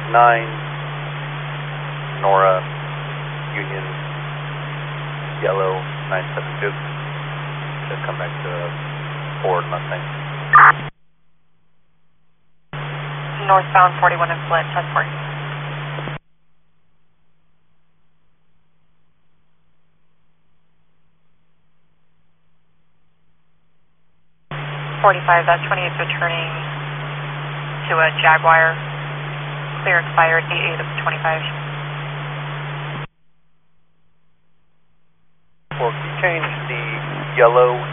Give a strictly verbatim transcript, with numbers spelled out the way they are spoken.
nine, Nora, Union, Yellow, nine seven two. Just come back to Ford Mustang. Northbound forty-one and Flint, ten four. forty-five, that twenty-eight is returning to a Jaguar. Clear expired, D eight of twenty-five. Well, can you change the yellow